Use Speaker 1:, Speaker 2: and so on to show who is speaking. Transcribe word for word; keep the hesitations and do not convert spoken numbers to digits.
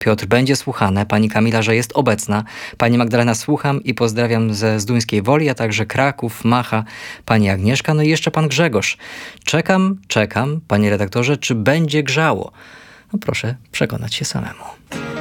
Speaker 1: Piotr, będzie słuchane. Pani Kamila, że jest obecna. Pani Magdalena, słucham i pozdrawiam ze Zduńskiej Woli, a także Kraków, Macha, pani Agnieszka, no i jeszcze pan Grzegorz. Czekam, czekam, panie redaktorze, czy będzie grzało? No proszę przekonać się samemu.